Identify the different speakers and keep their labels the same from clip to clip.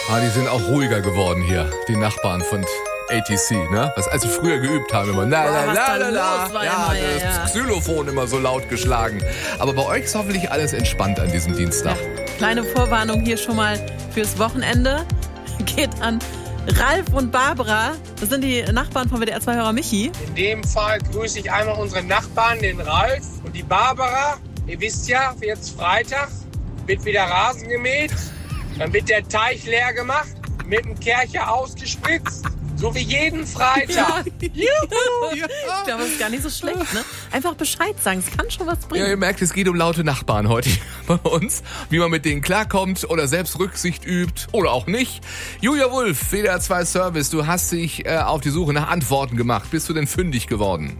Speaker 1: Die sind auch ruhiger geworden hier, die Nachbarn von ATC, ne? Was als sie früher geübt haben, immer das Xylophon immer so laut geschlagen. Aber bei euch ist hoffentlich alles entspannt an diesem Dienstag.
Speaker 2: Ja, kleine Vorwarnung hier schon mal fürs Wochenende. Geht an Ralf und Barbara. Das sind die Nachbarn von WDR 2-Hörer Michi.
Speaker 3: In dem Fall grüße ich einmal unsere Nachbarn, den Ralf und die Barbara. Ihr wisst ja, jetzt Freitag wird wieder Rasen gemäht. Dann wird der Teich leer gemacht, mit dem Kercher ausgespritzt, so wie jeden Freitag.
Speaker 2: Ja. Ich glaube, das ist gar nicht so schlecht, ne? Einfach Bescheid sagen, es kann schon was bringen.
Speaker 1: Ja, ihr merkt, es geht um laute Nachbarn heute bei uns. Wie man mit denen klarkommt oder selbst Rücksicht übt oder auch nicht. Julia Wulff, WDR 2 Service, du hast dich auf die Suche nach Antworten gemacht. Bist du denn fündig geworden?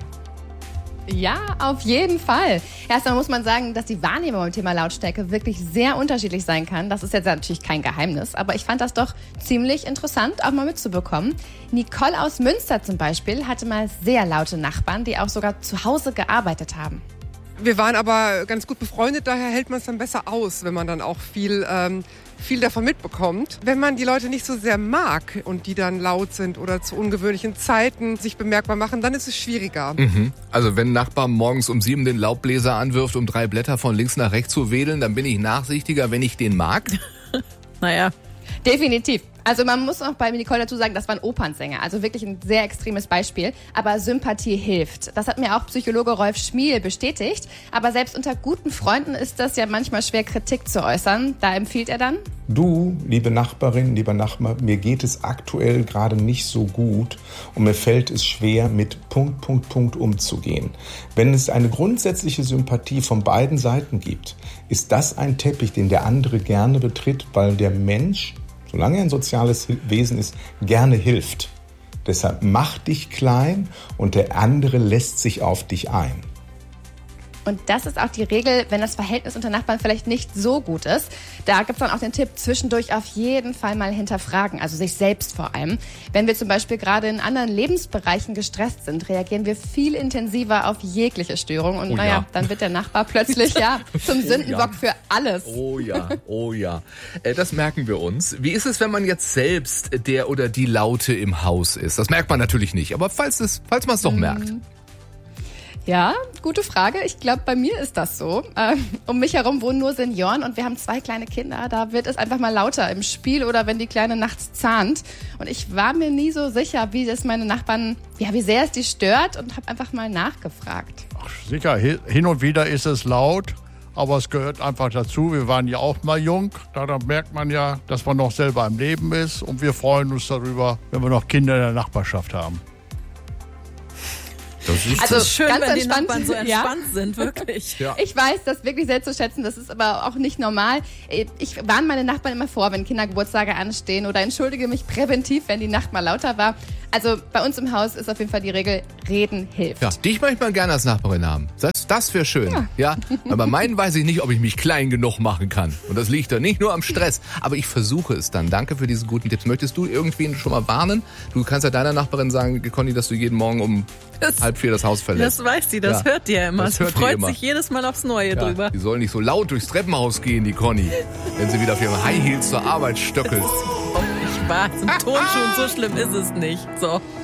Speaker 4: Ja, auf jeden Fall. Erstmal muss man sagen, dass die Wahrnehmung beim Thema Lautstärke wirklich sehr unterschiedlich sein kann. Das ist jetzt natürlich kein Geheimnis, aber ich fand das doch ziemlich interessant, auch mal mitzubekommen. Nicole aus Münster zum Beispiel hatte mal sehr laute Nachbarn, die auch sogar zu Hause gearbeitet haben.
Speaker 5: Wir waren aber ganz gut befreundet, daher hält man es dann besser aus, wenn man dann auch viel davon mitbekommt. Wenn man die Leute nicht so sehr mag und die dann laut sind oder zu ungewöhnlichen Zeiten sich bemerkbar machen, dann ist es schwieriger.
Speaker 1: Mhm. Also wenn ein Nachbar morgens um 7 den Laubbläser anwirft, um 3 Blätter von links nach rechts zu wedeln, dann bin ich nachsichtiger, wenn ich den mag.
Speaker 2: Naja.
Speaker 4: Definitiv. Also man muss noch bei Nicole dazu sagen, das war ein Opernsänger, also wirklich ein sehr extremes Beispiel. Aber Sympathie hilft. Das hat mir auch Psychologe Rolf Schmiel bestätigt. Aber selbst unter guten Freunden ist das ja manchmal schwer, Kritik zu äußern. Da empfiehlt er dann:
Speaker 6: Du, liebe Nachbarin, lieber Nachbar, mir geht es aktuell gerade nicht so gut und mir fällt es schwer, mit ... umzugehen. Wenn es eine grundsätzliche Sympathie von beiden Seiten gibt, ist das ein Teppich, den der andere gerne betritt, weil der Mensch, solange er ein soziales Wesen ist, gerne hilft. Deshalb mach dich klein und der andere lässt sich auf dich ein.
Speaker 4: Und das ist auch die Regel, wenn das Verhältnis unter Nachbarn vielleicht nicht so gut ist. Da gibt es dann auch den Tipp, zwischendurch auf jeden Fall mal hinterfragen, also sich selbst vor allem. Wenn wir zum Beispiel gerade in anderen Lebensbereichen gestresst sind, reagieren wir viel intensiver auf jegliche Störung. Und dann wird der Nachbar plötzlich zum Sündenbock für alles.
Speaker 1: Oh ja. Das merken wir uns. Wie ist es, wenn man jetzt selbst der oder die Laute im Haus ist? Das merkt man natürlich nicht, aber falls man es doch merkt.
Speaker 4: Ja, gute Frage. Ich glaube, bei mir ist das so. Um mich herum wohnen nur Senioren und wir haben 2 kleine Kinder. Da wird es einfach mal lauter im Spiel oder wenn die Kleine nachts zahnt. Und ich war mir nie so sicher, wie das meine Nachbarn, wie sehr es die stört und habe einfach mal nachgefragt.
Speaker 7: Ach, sicher, hin und wieder ist es laut, aber es gehört einfach dazu. Wir waren ja auch mal jung. Daran merkt man ja, dass man noch selber im Leben ist. Und wir freuen uns darüber, wenn wir noch Kinder in der Nachbarschaft haben.
Speaker 2: Das ist schön,
Speaker 4: ganz
Speaker 2: wenn die
Speaker 4: entspannt,
Speaker 2: Nachbarn so entspannt sind, wirklich.
Speaker 1: Ja.
Speaker 4: Ich weiß, das wirklich sehr zu schätzen, das ist aber auch nicht normal. Ich warne meine Nachbarn immer vor, wenn Kindergeburtstage anstehen oder entschuldige mich präventiv, wenn die Nacht mal lauter war. Also bei uns im Haus ist auf jeden Fall die Regel, reden hilft.
Speaker 1: Ja, dich möchte man gerne als Nachbarin haben. Das wäre schön. Ja. Aber bei meinen weiß ich nicht, ob ich mich klein genug machen kann. Und das liegt da nicht nur am Stress. Aber ich versuche es dann. Danke für diese guten Tipps. Möchtest du irgendwen schon mal warnen? Du kannst ja deiner Nachbarin sagen, Conny, dass du jeden Morgen um 3:30 das Haus verlässt.
Speaker 2: Das weiß sie, das hört die ja immer. Sie freut sich jedes Mal aufs Neue drüber.
Speaker 1: Die soll nicht so laut durchs Treppenhaus gehen, die Conny. Wenn sie wieder auf ihrem High Heels zur Arbeit stöckelt.
Speaker 2: Spaß. Im Turnschuhen, so schlimm ist es nicht. So.